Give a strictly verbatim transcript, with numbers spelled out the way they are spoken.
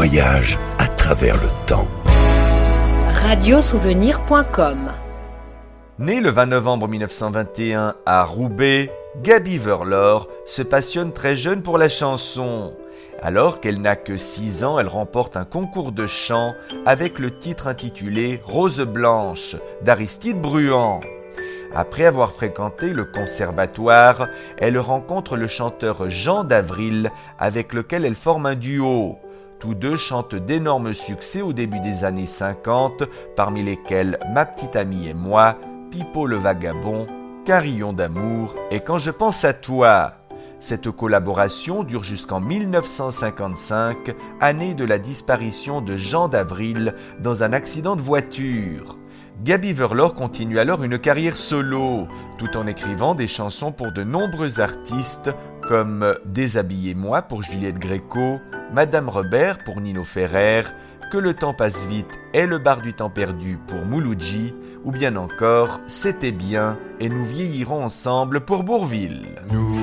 voyage à travers le temps. radiosouvenir point com. Née le vingt novembre mille neuf cent vingt et un à Roubaix, Gaby Verlor se passionne très jeune pour la chanson. Alors qu'elle n'a que six ans, elle remporte un concours de chant avec le titre intitulé « Rose blanche » d'Aristide Bruand. Après avoir fréquenté le conservatoire, elle rencontre le chanteur Jean d'Avril avec lequel elle forme un duo. Tous deux chantent d'énormes succès au début des années cinquante, parmi lesquels « Ma petite amie et moi », « Pipo le vagabond », « Carillon d'amour » et « Quand je pense à toi ». Cette collaboration dure jusqu'en mille neuf cent cinquante-cinq, année de la disparition de Jean d'Avril dans un accident de voiture. Gaby Verlor continue alors une carrière solo, tout en écrivant des chansons pour de nombreux artistes comme « Déshabillez-moi » pour Juliette Gréco, « Madame Robert » pour Nino Ferrer, « Que le temps passe vite » et « Le bar du temps perdu » pour Mouloudji, ou bien encore « C'était bien » et « Nous vieillirons ensemble » pour Bourvil. Nous